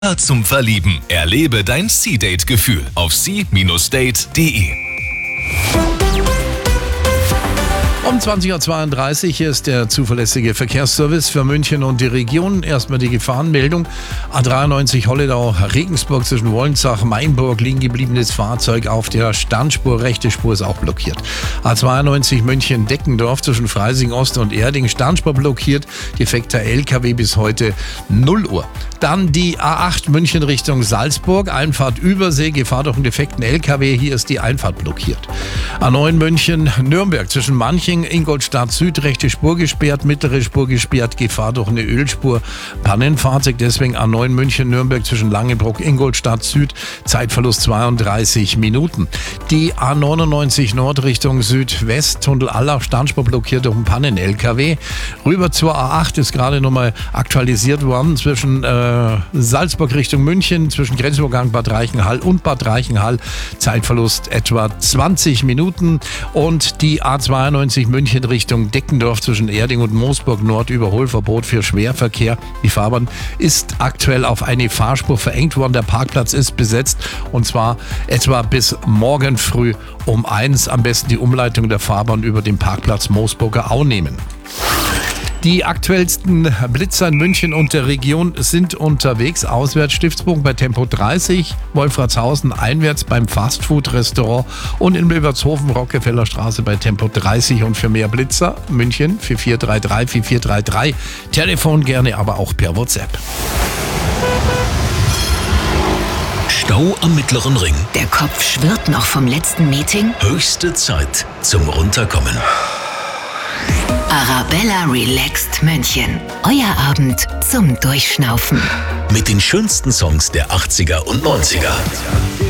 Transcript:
Zum Verlieben. Erlebe dein Sea-Date-Gefühl auf sea-date.de. Um 20.32 Uhr ist der zuverlässige Verkehrsservice für München und die Region. Erstmal die Gefahrenmeldung. A93 Holledau, Regensburg zwischen Wollentzach, Mainburg, liegen gebliebenes Fahrzeug auf der Standspur. Rechte Spur ist auch blockiert. A92 München Deckendorf zwischen Freising Ost und Erding, Standspur blockiert. Defekter LKW bis heute 0 Uhr. Dann die A8 München Richtung Salzburg, Einfahrt Übersee, Gefahr durch einen defekten LKW. Hier ist die Einfahrt blockiert. A9 München Nürnberg zwischen Manching, Ingolstadt Süd, rechte Spur gesperrt, mittlere Spur gesperrt, Gefahr durch eine Ölspur, Pannenfahrzeug, deswegen A9 München Nürnberg zwischen Langenbruck, Ingolstadt Süd, Zeitverlust 32 Minuten. Die A99 Nord Richtung Südwest, Tunnel Allach, Standspur blockiert durch einen Pannen-LKW. Rüber zur A8 ist gerade nochmal aktualisiert worden zwischen Salzburg Richtung München, zwischen Grenzübergang Bad Reichenhall und Bad Reichenhall, Zeitverlust etwa 20 Minuten. Und die A92 München Richtung Deckendorf zwischen Erding und Moosburg Nord, Überholverbot für Schwerverkehr. Die Fahrbahn ist aktuell auf eine Fahrspur verengt worden. Der Parkplatz ist besetzt und zwar etwa bis morgen früh um 1. Am besten die Umleitung der Fahrbahn über den Parkplatz Moosburger Au nehmen. Die aktuellsten Blitzer in München und der Region sind unterwegs. Auswärts Stiftsbogen bei Tempo 30, Wolfratshausen einwärts beim Fastfood-Restaurant und in Milbertshofen Rockefeller Straße bei Tempo 30. Und für mehr Blitzer München 4433 4433. Telefon gerne, aber auch per WhatsApp. Stau am Mittleren Ring. Der Kopf schwirrt noch vom letzten Meeting. Höchste Zeit zum Runterkommen. Arabella Relaxed München. Euer Abend zum Durchschnaufen. Mit den schönsten Songs der 80er und 90er.